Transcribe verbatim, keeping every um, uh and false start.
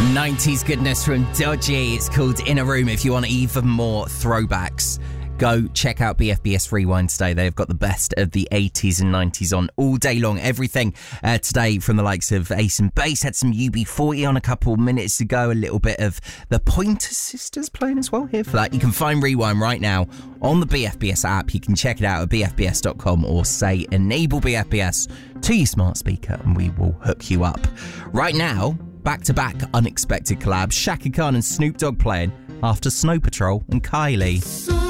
nineties goodness from Dodgy. It's called In a Room. If you want even more throwbacks, go check out B F B S Rewind today. They've got the best of the eighties and nineties on all day long. Everything uh, today from the likes of Ace and Base. Had some U B forty on a couple minutes ago. A little bit of the Pointer Sisters playing as well here for that. You can find Rewind right now on the B F B S app. You can check it out at b f b s dot com or say enable B F B S to your smart speaker and we will hook you up. Right now, back-to-back unexpected collabs. Shaka Khan and Snoop Dogg playing after Snow Patrol and Kylie.